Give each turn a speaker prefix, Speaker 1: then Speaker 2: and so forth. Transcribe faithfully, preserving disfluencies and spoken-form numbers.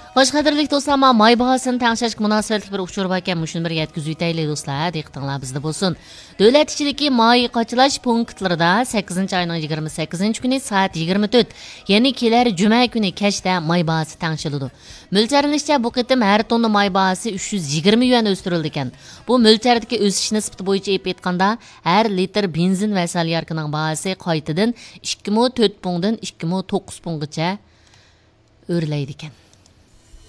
Speaker 1: Xoş qadrli do'stlar, may bahosini tangshashga munosabatli bir uchur bor ekan, mushuni bir yetkazib o'taylik do'stlar. Diqqatinglar bizda bo'lsin. Davlat ichidagi may qochilash punktlarida sakkizinchi oyning yigirma sakkizinchi kuni soat yigirma to'rt, ya'ni kelar juma kuni kechda may bahosi tangshiladi. Mo'ljallanishcha bu qitim har tonna may bahosi uch yuz yigirma yuan o'stirildi ekan. Bu mo'ljaldagi o'sish nisbati bo'yicha aytganda, har litr benzin va solyarkaning bahosi qaytadan ikki ming to'rt mingdan ikki ming to'qqiz minggacha o'rlaydi ekan.